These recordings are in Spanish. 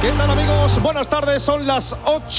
¿Qué tal, amigos? Buenas tardes, son las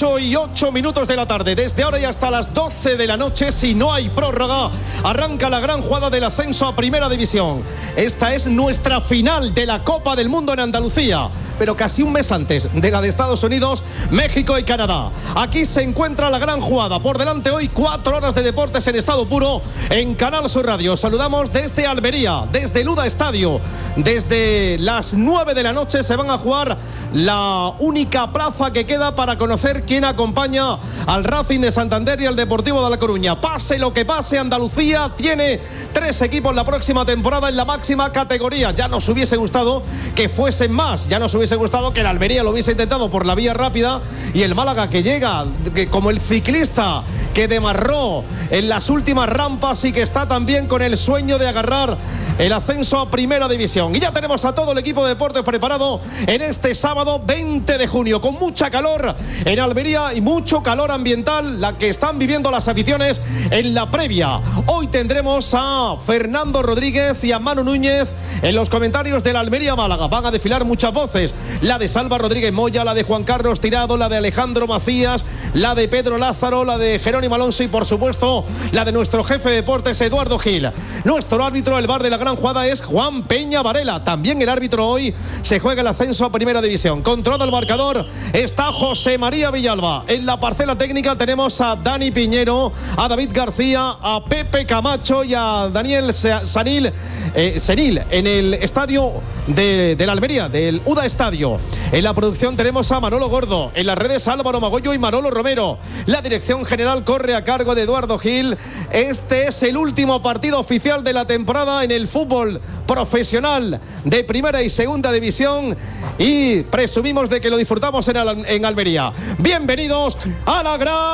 8:08 de la tarde. Desde ahora y hasta las 12 de la noche, si no hay prórroga, arranca la gran jugada del ascenso a Primera División. Esta es nuestra final de la Copa del Mundo en Andalucía, pero casi un mes antes de la de Estados Unidos, México y Canadá. Aquí se encuentra la gran jugada. Por delante hoy 4 horas de deportes en estado puro en Canal Sur Radio. Saludamos desde Almería, desde el UDA Estadio. Desde las 9 de la noche se van a jugar la única plaza que queda para conocer quién acompaña al Racing de Santander y al Deportivo de La Coruña. Pase lo que pase, Andalucía tiene 3 equipos la próxima temporada en la máxima categoría. Ya nos hubiese gustado que fuesen más, ya nos hubiese gustado que el Almería lo hubiese intentado por la vía rápida y el Málaga que llega como el ciclista que demarró en las últimas rampas y que está también con el sueño de agarrar el ascenso a Primera División. Y ya tenemos a todo el equipo de deportes preparado en este sábado 20 de junio, con mucha calor en Almería y mucho calor ambiental, la que están viviendo las aficiones en la previa. Hoy tendremos a Fernando Rodríguez y a Manu Núñez en los comentarios del Almería Málaga. Van a desfilar muchas voces, la de Salva Rodríguez Moya, la de Juan Carlos Tirado, la de Alejandro Macías, la de Pedro Lázaro, la de Jerónimo Alonso y por supuesto la de nuestro jefe de deportes Eduardo Gil. Nuestro árbitro, el bar de la gran jugada, es Juan Peña Varela. También el árbitro hoy se juega el ascenso a Primera División. Controla el marcador está José María Villalba. En la parcela técnica tenemos a Dani Piñero, a David García, a Pepe Camacho y a Daniel Senil en el estadio de la Almería, del UDA Estadio. En la producción tenemos a Manolo Gordo, en las redes Álvaro Magollo y Manolo Romero. La dirección general corre a cargo de Eduardo Gil. Este es el último partido oficial de la temporada en el fútbol profesional de Primera y Segunda División y presumimos de que lo disfrutamos en Almería. Bienvenidos a la gran